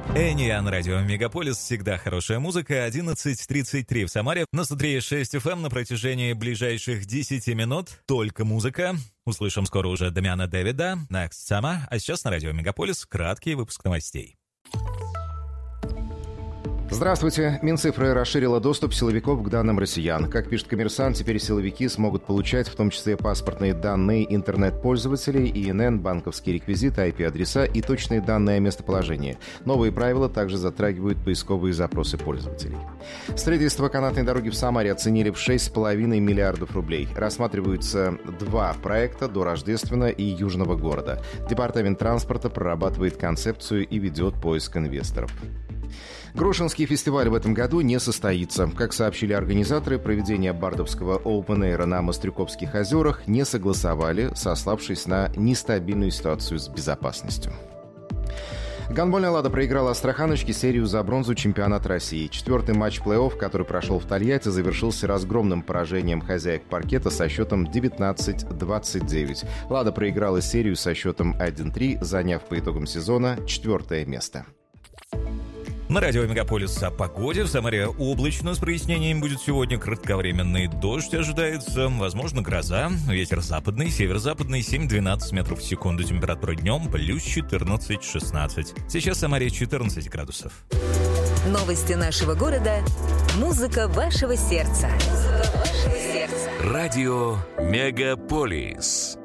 Эниан, радио Мегаполис, всегда хорошая музыка, 11:33 в Самаре, на 103.6 FM на протяжении ближайших 10 минут только музыка. Услышим скоро уже Дамиана Дэвида, Next Summer, а сейчас на радио Мегаполис краткий выпуск новостей. Здравствуйте. Минцифры расширила доступ силовиков к данным россиян. Как пишет «Коммерсант», теперь силовики смогут получать в том числе паспортные данные интернет-пользователей, ИНН, банковские реквизиты, IP-адреса и точные данные о местоположении. Новые правила также затрагивают поисковые запросы пользователей. Строительство канатной дороги в Самаре оценили в 6,5 миллиардов рублей. Рассматриваются два проекта до Рождественного и Южного города. Департамент транспорта прорабатывает концепцию и ведет поиск инвесторов. Грушинский фестиваль в этом году не состоится. Как сообщили организаторы, проведение бардовского оупен-эйра на Мострюковских озерах не согласовали, сославшись на нестабильную ситуацию с безопасностью. Гандбольная «Лада» проиграла «Астраханочке» серию за бронзу чемпионата России. Четвертый матч плей-офф, который прошел в Тольятти, завершился разгромным поражением хозяек паркета со счетом 19-29. «Лада» проиграла серию со счетом 1-3, заняв по итогам сезона 4-е место. На радио Мегаполис о погоде. В Самаре облачно с прояснениями будет сегодня. Кратковременный дождь ожидается. Возможно, гроза. Ветер западный, северо-западный 7-12 метров в секунду. Температура днем плюс 14-16. Сейчас в Самаре 14 градусов. Новости нашего города. Музыка вашего сердца. Радио Мегаполис.